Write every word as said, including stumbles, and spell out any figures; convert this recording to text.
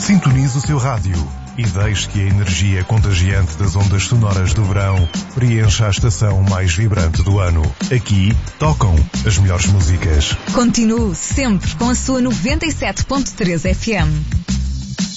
Sintonize o seu rádio e deixe que a energia contagiante das ondas sonoras do verão preencha a estação mais vibrante do ano. Aqui tocam as melhores músicas. Continue sempre com a sua noventa e sete ponto três F M.